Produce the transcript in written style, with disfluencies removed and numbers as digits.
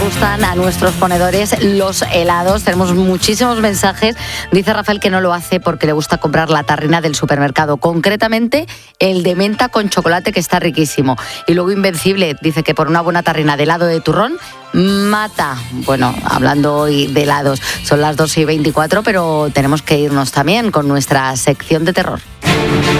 gustan a nuestros ponedores los helados. Tenemos muchísimos mensajes. Dice Rafael que no lo hace porque le gusta comprar la tarrina del supermercado, concretamente el de menta con chocolate, que está riquísimo. Y luego Invencible dice que por una buena tarrina de helado de turrón mata. Bueno, hablando hoy de helados, son las 2:24, pero tenemos que irnos también con nuestra sección de terror.